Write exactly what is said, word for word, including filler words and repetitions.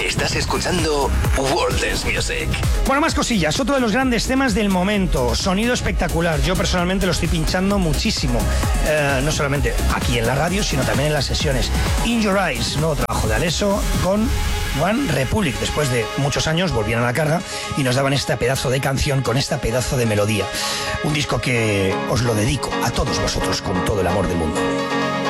Estás escuchando World Dance Music. Bueno, más cosillas. Otro de los grandes temas del momento. Sonido espectacular. Yo personalmente lo estoy pinchando muchísimo. Eh, no solamente aquí en la radio, sino también en las sesiones. In Your Eyes, nuevo trabajo de Alesso con One Republic. Después de muchos años volvieron a la carga y nos daban este pedazo de canción con esta pedazo de melodía. Un disco que os lo dedico a todos vosotros con todo el amor del mundo.